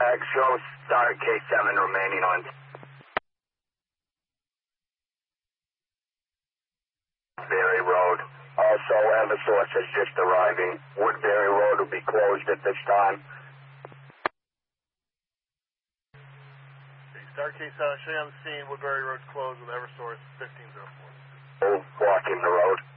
Show Star K7 remaining on Woodbury Road. Also, Eversource is just arriving. Woodbury Road will be closed at this time. Star K7, show you on the scene. Woodbury Road's closed with Eversource 1504. Blocking the road.